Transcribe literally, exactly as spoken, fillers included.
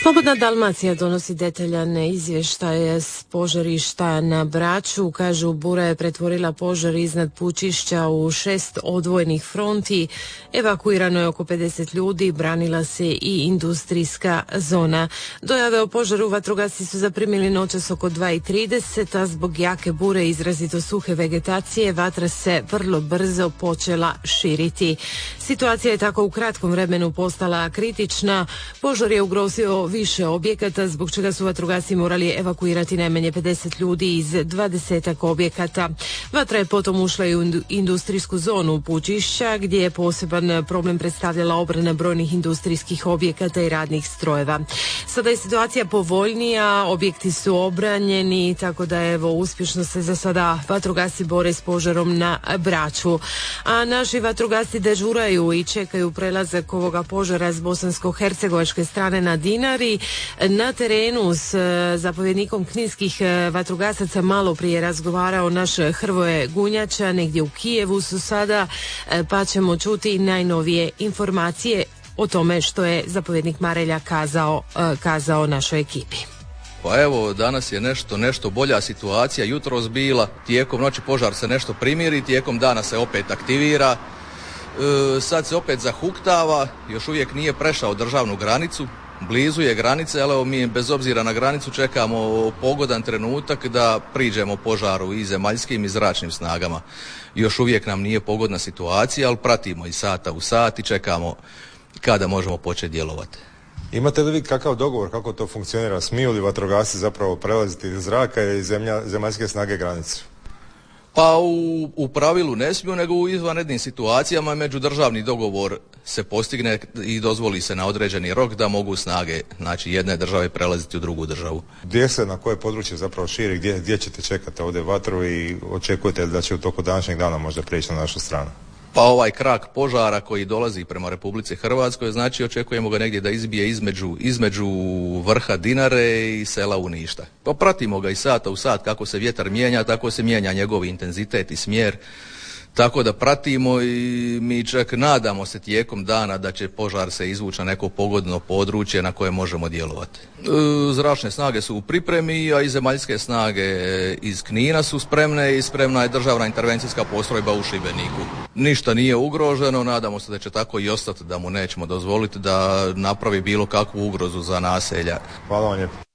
Slobodna Dalmacija donosi detaljan izvještaj s požarišta na Braču. Kažu, bura je pretvorila požar iznad Pučišća u šest odvojnih fronti. Evakuirano je oko pedeset ljudi, branila se i industrijska zona. Dojave o požaru vatrogasci su zaprimili noćas oko dva i trideset, a zbog jake bure i izrazito suhe vegetacije vatra se vrlo brzo počela širiti. Situacija je tako u kratkom vremenu postala kritična. Požar je ugrozio više objekata, zbog čega su vatrogasci morali evakuirati najmanje pedeset ljudi iz dvadesetak objekata. Vatra je potom ušla i u industrijsku zonu Pučišća, gdje je poseban problem predstavljala obrana brojnih industrijskih objekata i radnih strojeva. Sada je situacija povoljnija, objekti su obranjeni, tako da evo uspješno se za sada vatrogasci bore s požarom na Braču. A naši vatrogasci dežuraju i čekaju prelazak ovoga požara s bosansko-hercegovačke strane na Dinari. Na terenu s zapovjednikom kninskih vatrogasaca malo prije razgovarao naš Hrvoje Gunjača, negdje u Kijevu su sada, pa ćemo čuti najnovije informacije o tome što je zapovjednik Marelja kazao, kazao našoj ekipi. Pa evo, danas je nešto, nešto bolja situacija, jutros bila, tijekom noći požar se nešto primiri, tijekom dana se opet aktivira, e, sad se opet zahuktava, još uvijek nije prešao državnu granicu, blizu je granice, ali evo mi bez obzira na granicu čekamo pogodan trenutak da priđemo požaru i zemaljskim i zračnim snagama. Još uvijek nam nije pogodna situacija, ali pratimo iz sata u sat i čekamo kada možemo početi djelovati. Imate li vi kakav dogovor, kako to funkcionira? Smiju li vatrogasci zapravo prelaziti iz zraka i zemlja, zemaljske snage granicu? Pa u, u pravilu ne smiju, nego u izvanrednim situacijama međudržavni dogovor se postigne i dozvoli se na određeni rok da mogu snage, znači jedne države prelaziti u drugu državu. Gdje se, na koje područje zapravo širi, gdje, gdje ćete čekati ovdje vatru i očekujete da će u toku današnjeg dana možda prijeći na našu stranu? Pa ovaj krak požara koji dolazi prema Republici Hrvatskoj, znači očekujemo ga negdje da izbije između, između vrha Dinare i sela Uništa. Pa pratimo ga iz sata u sat, kako se vjetar mijenja, tako se mijenja njegov intenzitet i smjer. Tako da pratimo i mi čak nadamo se tijekom dana da će požar se izvući na neko pogodno područje na koje možemo djelovati. Zračne snage su u pripremi, a i zemaljske snage iz Knina su spremne i spremna je državna intervencijska postrojba u Šibeniku. Ništa nije ugroženo, nadamo se da će tako i ostati, da mu nećemo dozvoliti da napravi bilo kakvu ugrozu za naselja. Hvala vam lijepo.